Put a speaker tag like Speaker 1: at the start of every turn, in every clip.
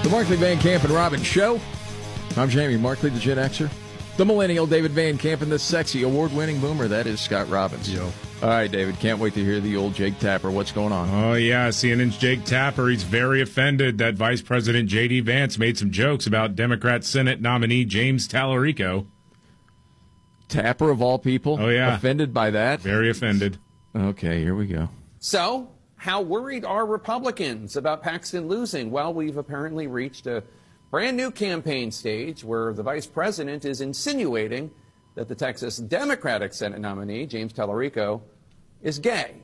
Speaker 1: The Markley, Van Camp, and Robbins Show. I'm Jamie Markley, the Gen Xer. The millennial David Van Camp, and the sexy award-winning boomer, that is Scott Robbins.
Speaker 2: Yo.
Speaker 1: All right, David, can't wait to hear the old Jake Tapper. What's going on?
Speaker 2: Oh, yeah, CNN's Jake Tapper. He's very offended that Vice President J.D. Vance made some jokes about Democrat Senate nominee James Tallarico.
Speaker 1: Tapper, of all people?
Speaker 2: Oh, yeah.
Speaker 1: Offended by that?
Speaker 2: Very offended.
Speaker 1: Okay, here we go.
Speaker 3: So, how worried are Republicans about Paxton losing? Well, we've apparently reached a brand new campaign stage where the vice president is insinuating that the Texas Democratic Senate nominee, James Tallarico, is gay.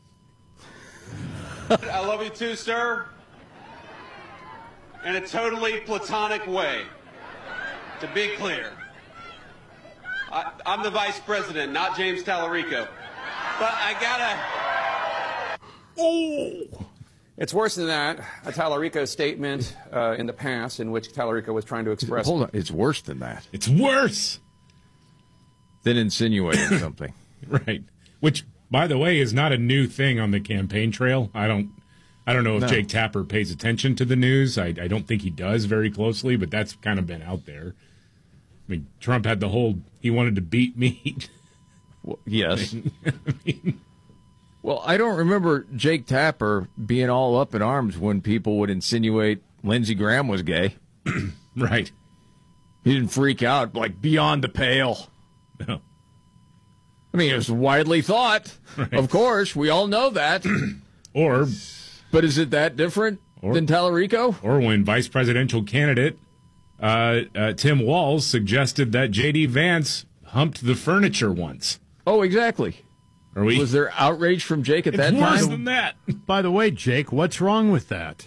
Speaker 4: I love you too, sir. In a totally platonic way, to be clear. I'm the vice president, not James Tallarico. But I gotta...
Speaker 3: Oh! It's worse than that. A Tallarico statement in the past in which Tallarico was trying to express...
Speaker 1: Hold on. It's worse than that.
Speaker 2: It's worse
Speaker 1: than insinuating something.
Speaker 2: Right. Which, by the way, is not a new thing on the campaign trail. I don't know if Jake Tapper pays attention to the news. I don't think he does very closely, but that's kind of been out there. I mean, Trump had the whole, he wanted to beat meat.
Speaker 1: Well, yes. Well, I don't remember Jake Tapper being all up in arms when people would insinuate Lindsey Graham was gay.
Speaker 2: Right.
Speaker 1: He didn't freak out, like, beyond the pale.
Speaker 2: No.
Speaker 1: I mean, it was widely thought. Right. Of course, we all know that. But is it that different than Tallarico?
Speaker 2: Or when vice presidential candidate Tim Walz suggested that J.D. Vance humped the furniture once.
Speaker 1: Oh, exactly. Was there outrage from Jake at that time?
Speaker 2: It's worse than that.
Speaker 5: By the way, Jake, what's wrong with that?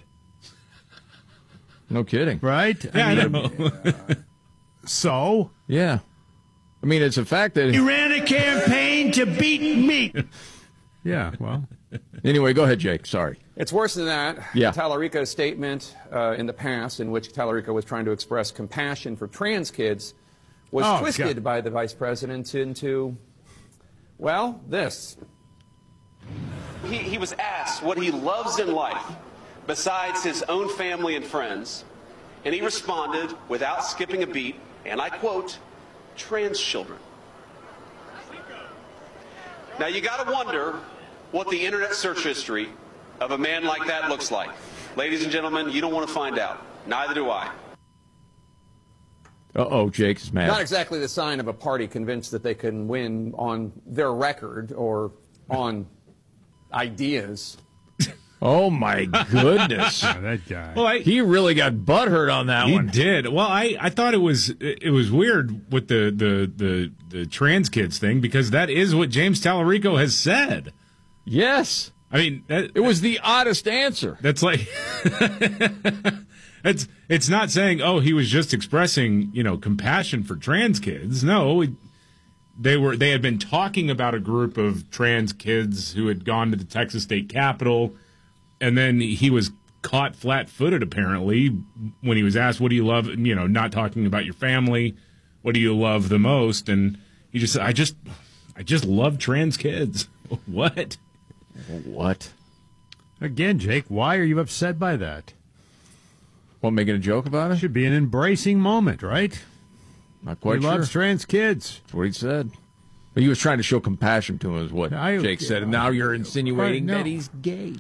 Speaker 1: No kidding.
Speaker 5: Right?
Speaker 2: Yeah, I know.
Speaker 5: So?
Speaker 1: Yeah. I mean, it's a fact that...
Speaker 5: He ran a campaign to beat meat. Yeah, well...
Speaker 1: Anyway, go ahead, Jake. Sorry.
Speaker 3: It's worse than that.
Speaker 1: Yeah.
Speaker 3: Tallarico's statement in the past in which Tallarico was trying to express compassion for trans kids was twisted by the vice president into... well, this.
Speaker 4: He was asked what he loves in life besides his own family and friends, and he responded without skipping a beat, and I quote, trans children. Now you got to wonder what the internet search history of a man like that looks like. Ladies and gentlemen, you don't want to find out. Neither do I.
Speaker 1: Uh-oh, Jake's mad.
Speaker 3: Not exactly the sign of a party convinced that they can win on their record or on ideas.
Speaker 1: Oh, my goodness.
Speaker 5: That guy.
Speaker 2: Well,
Speaker 1: he really got butthurt on that one.
Speaker 2: He did. Well, I thought it was weird with the trans kids thing because that is what James Tallarico has said.
Speaker 1: Yes.
Speaker 2: I mean,
Speaker 1: it was the oddest answer.
Speaker 2: That's like... It's not saying, oh, he was just expressing, compassion for trans kids. No, they had been talking about a group of trans kids who had gone to the Texas State Capitol, and then he was caught flat-footed, apparently, when he was asked, what do you love, not talking about your family, what do you love the most? And he just said, I just love trans kids. What?
Speaker 1: What?
Speaker 5: Again, Jake, why are you upset by that?
Speaker 1: What, making a joke about it?
Speaker 5: Should be an embracing moment, right?
Speaker 1: Not quite sure.
Speaker 5: He loves trans kids.
Speaker 1: That's what he said. But he was trying to show compassion to him, is what Jake said. And now you're insinuating that he's gay.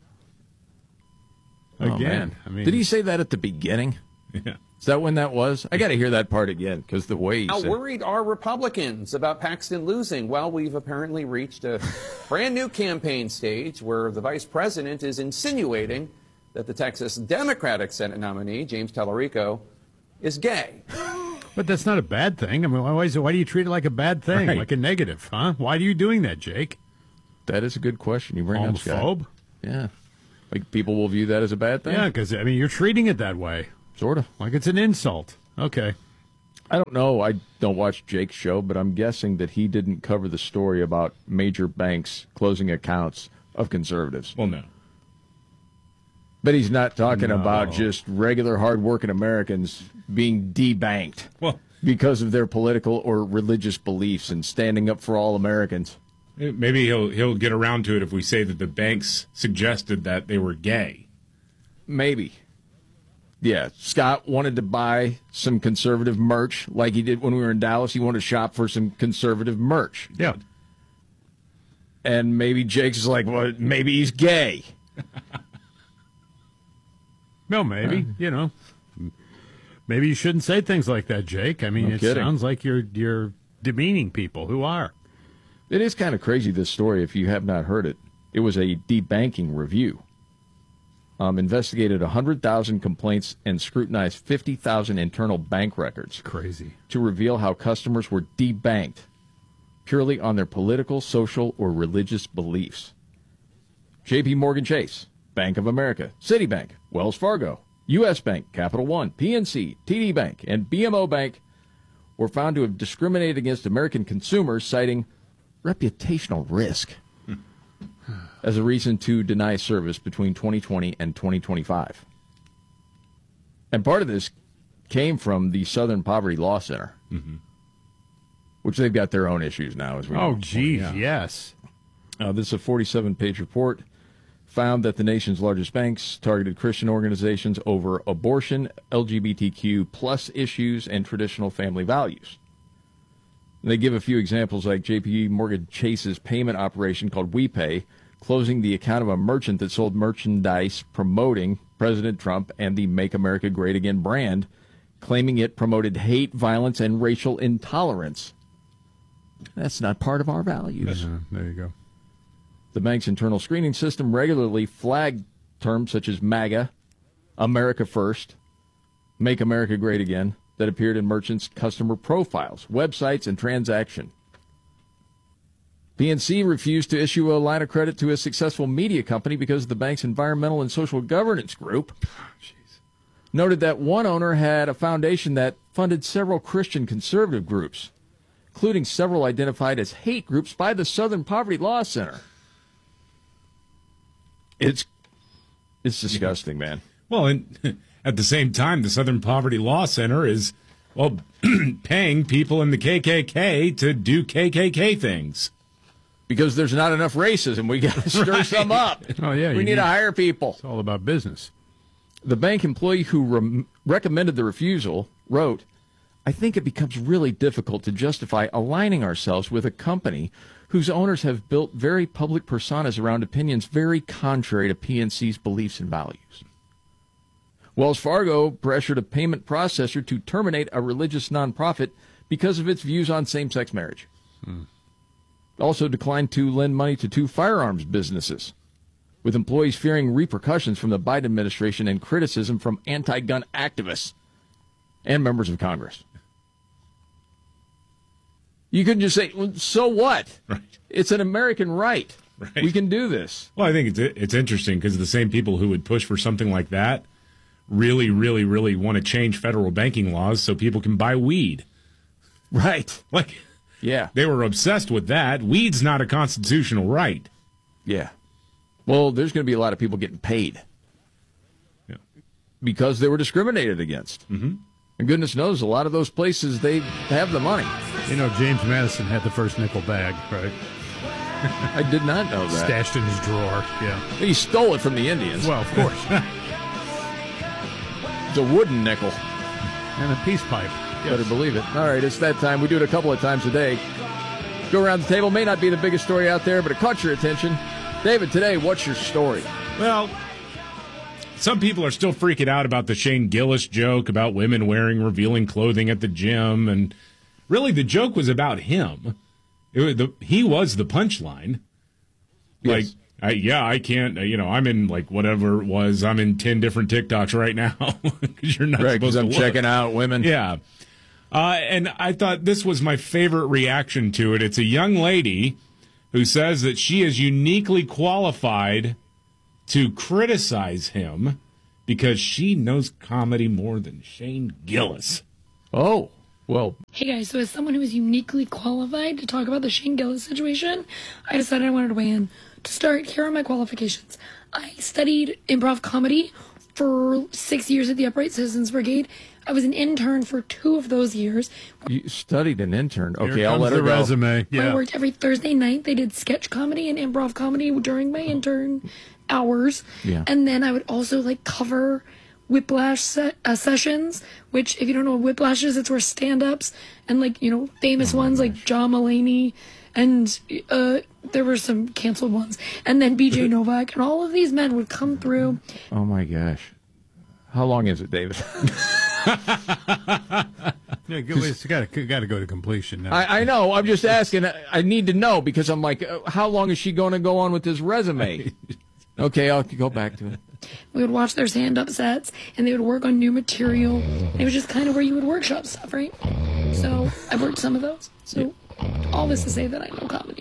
Speaker 5: Again.
Speaker 1: Did he say that at the beginning?
Speaker 2: Yeah.
Speaker 1: Is that when that was? I got to hear that part again, because the way he
Speaker 3: How
Speaker 1: said...
Speaker 3: worried are Republicans about Paxton losing? Well, we've apparently reached a brand new campaign stage where the vice president is insinuating that the Texas Democratic Senate nominee, James Tallarico, is gay.
Speaker 5: But that's not a bad thing. I mean, why do you treat it like a bad thing,
Speaker 1: Right.
Speaker 5: like a negative, huh? Why are you doing that, Jake?
Speaker 1: That is a good question you bring up, Scott.
Speaker 5: Homophobe?
Speaker 1: Yeah. Like people will view that as a bad thing?
Speaker 5: Yeah, because, you're treating it that way.
Speaker 1: Sort of.
Speaker 5: Like it's an insult. Okay.
Speaker 1: I don't know. I don't watch Jake's show, but I'm guessing that he didn't cover the story about major banks closing accounts of conservatives.
Speaker 2: Well, no.
Speaker 1: But he's not talking about just regular hardworking Americans being debanked because of their political or religious beliefs and standing up for all Americans.
Speaker 2: Maybe he'll get around to it if we say that the banks suggested that they were gay.
Speaker 1: Maybe. Yeah, Scott wanted to buy some conservative merch like he did when we were in Dallas. He wanted to shop for some conservative merch.
Speaker 5: Yeah.
Speaker 1: And maybe Jake's like, well, maybe he's gay.
Speaker 5: No, maybe. Maybe you shouldn't say things like that, Jake. I mean, sounds like you're demeaning people who are.
Speaker 1: It is kind of crazy, this story, if you have not heard it. It was a debanking review. Investigated 100,000 complaints and scrutinized 50,000 internal bank records.
Speaker 5: Crazy.
Speaker 1: To reveal how customers were debanked purely on their political, social, or religious beliefs. J.P. Morgan Chase, Bank of America, Citibank, Wells Fargo, U.S. Bank, Capital One, PNC, TD Bank, and BMO Bank were found to have discriminated against American consumers, citing reputational risk as a reason to deny service between 2020 and 2025. And part of this came from the Southern Poverty Law Center, which they've got their own issues now, as we know.
Speaker 5: Oh, geez, yes.
Speaker 1: This is a 47-page report. Found that the nation's largest banks targeted Christian organizations over abortion, LGBTQ plus issues, and traditional family values. And they give a few examples, like J.P. Morgan Chase's payment operation called WePay, closing the account of a merchant that sold merchandise promoting President Trump and the Make America Great Again brand, claiming it promoted hate, violence, and racial intolerance. That's not part of our values.
Speaker 5: There you go.
Speaker 1: The bank's internal screening system regularly flagged terms such as MAGA, America First, Make America Great Again, that appeared in merchants' customer profiles, websites, and transaction. PNC refused to issue a line of credit to a successful media company because the bank's environmental and social governance group noted that one owner had a foundation that funded several Christian conservative groups, including several identified as hate groups by the Southern Poverty Law Center. It's disgusting, man.
Speaker 2: Well, and at the same time, the Southern Poverty Law Center is, paying people in the KKK to do KKK things.
Speaker 1: Because there's not enough racism. We got to stir some up.
Speaker 5: Oh, yeah.
Speaker 1: We need to hire people.
Speaker 5: It's all about business.
Speaker 1: The bank employee who recommended the refusal wrote, I think it becomes really difficult to justify aligning ourselves with a company whose owners have built very public personas around opinions very contrary to PNC's beliefs and values. Wells Fargo pressured a payment processor to terminate a religious nonprofit because of its views on same-sex marriage. Also declined to lend money to 2 firearms businesses, with employees fearing repercussions from the Biden administration and criticism from anti-gun activists and members of Congress. You couldn't just say, well, so what?
Speaker 2: Right.
Speaker 1: It's an American right. We can do this.
Speaker 2: Well, I think it's interesting because the same people who would push for something like that really, really, really want to change federal banking laws so people can buy weed.
Speaker 1: Right.
Speaker 2: Yeah. They were obsessed with that. Weed's not a constitutional right.
Speaker 1: Yeah. Well, there's going to be a lot of people getting paid.
Speaker 2: Yeah.
Speaker 1: Because they were discriminated against.
Speaker 2: Mm-hmm.
Speaker 1: And goodness knows, a lot of those places, they have the money.
Speaker 5: James Madison had the first nickel bag, right?
Speaker 1: I did not know that.
Speaker 5: Stashed in his drawer, yeah.
Speaker 1: He stole it from the Indians.
Speaker 5: Well, of course.
Speaker 1: It's a wooden nickel.
Speaker 5: And a peace pipe.
Speaker 1: Yes. Better believe it. All right, it's that time. We do it a couple of times a day. Go around the table. May not be the biggest story out there, but it caught your attention. David, today, what's your story?
Speaker 2: Well, some people are still freaking out about the Shane Gillis joke about women wearing revealing clothing at the gym. And really, the joke was about him. He was the punchline.
Speaker 1: Yes.
Speaker 2: I can't, I'm in whatever it was. I'm in 10 different TikToks right now because you're not supposed to
Speaker 1: I'm
Speaker 2: look.
Speaker 1: Checking out women.
Speaker 2: Yeah. And I thought this was my favorite reaction to it. It's a young lady who says that she is uniquely qualified to criticize him because she knows comedy more than Shane Gillis.
Speaker 1: Oh, well.
Speaker 6: Hey guys, so as someone who is uniquely qualified to talk about the Shane Gillis situation, I decided I wanted to weigh in. To start, here are my qualifications. I studied improv comedy for 6 years at the Upright Citizens Brigade. I was an intern for 2 of those years.
Speaker 1: You studied an intern. Okay,
Speaker 5: Here
Speaker 1: I'll let
Speaker 5: comes
Speaker 1: her
Speaker 5: the
Speaker 1: go.
Speaker 5: resume. Yeah.
Speaker 6: I worked every Thursday night. They did sketch comedy and improv comedy during my intern hours.
Speaker 1: Yeah.
Speaker 6: And then I would also cover whiplash sessions, which, if you don't know what whiplash is, it's where stand-ups and, like, you know, famous ones like John Mulaney, and there were some canceled ones, and then BJ Novak, and all of these men would come through.
Speaker 1: Oh my gosh. How long is it, David?
Speaker 5: Yeah, it's got to go to completion now.
Speaker 1: I know. I'm just asking. I need to know because I'm like, how long is she going to go on with this resume? Okay, I'll go back to it.
Speaker 6: We would watch their stand-up sets, and they would work on new material. It was just kind of where you would workshop stuff, right? So I've worked some of those. So all this to say that I know comedy.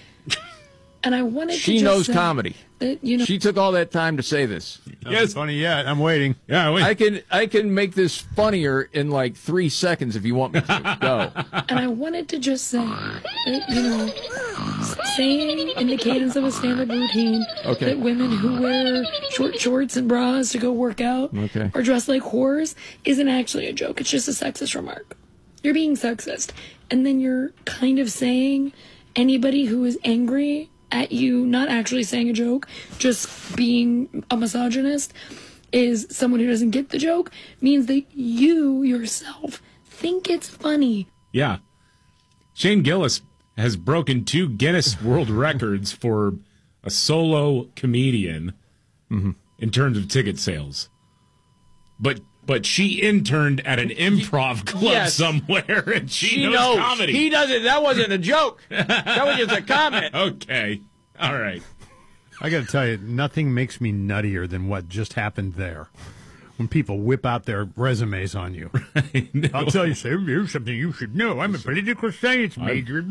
Speaker 6: And I wanted to
Speaker 1: She
Speaker 6: just
Speaker 1: knows
Speaker 6: say
Speaker 1: comedy.
Speaker 6: That, you know,
Speaker 1: She took all that time to say this.
Speaker 5: Yes, funny yet. I'm waiting.
Speaker 2: Yeah, wait.
Speaker 1: I can make this funnier in like 3 seconds if you want me to. Go.
Speaker 6: And I wanted to just say that, you know, saying in the cadence of a stand-up routine that women who wear short shorts and bras to go work out or dress like whores isn't actually a joke. It's just a sexist remark. You're being sexist. And then you're kind of saying anybody who is angry at you not actually saying a joke, just being a misogynist, is someone who doesn't get the joke, means that you yourself think it's funny.
Speaker 2: Yeah. Shane Gillis has broken 2 Guinness World Records for a solo comedian in terms of ticket sales. But she interned at an improv club somewhere, and she knows comedy.
Speaker 1: He doesn't. That wasn't a joke. That was just a comment.
Speaker 2: Okay. All right.
Speaker 5: I got to tell you, nothing makes me nuttier than what just happened there. When people whip out their resumes on you. I'll tell you, here's something you should know. I'm a political science major.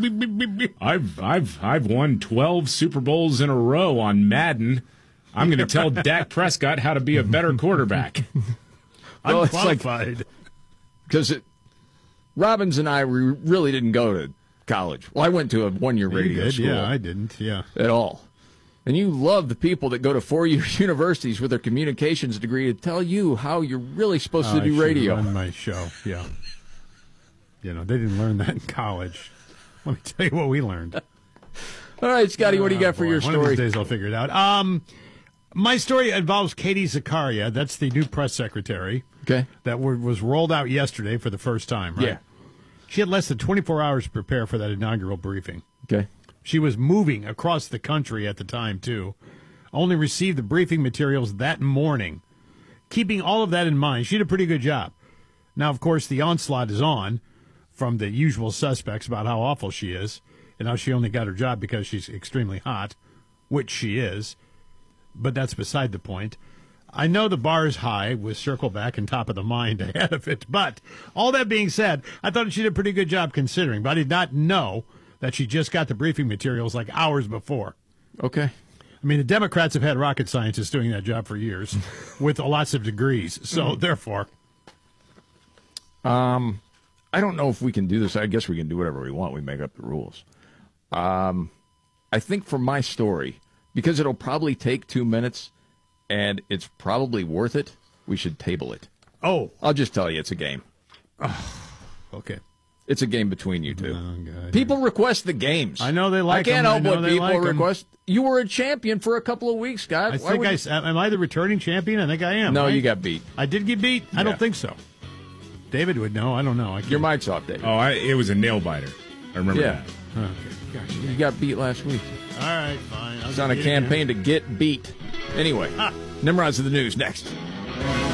Speaker 2: I've won 12 Super Bowls in a row on Madden. I'm going to tell Dak Prescott how to be a better quarterback.
Speaker 5: Well, it's like,
Speaker 1: because Robbins and I really didn't go to college. Well, I went to a 1-year radio school.
Speaker 5: Yeah, I didn't. Yeah,
Speaker 1: at all. And you love the people that go to 4-year universities with their communications degree to tell you how you're really supposed to do radio.
Speaker 5: On my show, yeah. You know, they didn't learn that in college. Let me tell you what we learned.
Speaker 1: All right, Scotty, what do you got for your story?
Speaker 5: One of these days I'll figure it out. My story involves Katie Zakaria. That's the new press secretary.
Speaker 1: Okay.
Speaker 5: That was rolled out yesterday for the first time, right?
Speaker 1: Yeah.
Speaker 5: She had less than 24 hours to prepare for that inaugural briefing.
Speaker 1: Okay.
Speaker 5: She was moving across the country at the time, too. Only received the briefing materials that morning. Keeping all of that in mind, she did a pretty good job. Now, of course, the onslaught is on from the usual suspects about how awful she is and how she only got her job because she's extremely hot, which she is. But that's beside the point. I know the bar is high with Circle Back and Top of the Mind ahead of it, but all that being said, I thought she did a pretty good job considering, but I did not know that she just got the briefing materials like hours before.
Speaker 1: Okay.
Speaker 5: I mean, the Democrats have had rocket scientists doing that job for years with lots of degrees, so therefore.
Speaker 1: I don't know if we can do this. I guess we can do whatever we want. We make up the rules. I think for my story, because it'll probably take 2 minutes, and it's probably worth it, we should table it.
Speaker 5: Oh.
Speaker 1: I'll just tell you, it's a game.
Speaker 5: Oh, okay.
Speaker 1: It's a game between you two.
Speaker 5: Oh, God.
Speaker 1: People request the games.
Speaker 5: I know they like them.
Speaker 1: I can't help what people
Speaker 5: like
Speaker 1: request. You were a champion for a couple of weeks, Scott.
Speaker 5: Am I the returning champion? I think I am.
Speaker 1: No,
Speaker 5: right?
Speaker 1: You got beat.
Speaker 5: I did get beat? I don't think so. David would know. I don't know.
Speaker 1: Your mic's off, David.
Speaker 2: Oh, it was a nail biter. I remember that.
Speaker 5: Okay. Gosh,
Speaker 1: you got beat last week.
Speaker 5: All right, fine.
Speaker 1: It's on a campaign to get beat. Anyway, Nimrod's of the news next.